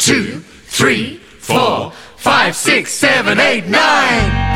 2, 3, 4, 5, 6, 7, 8, 9.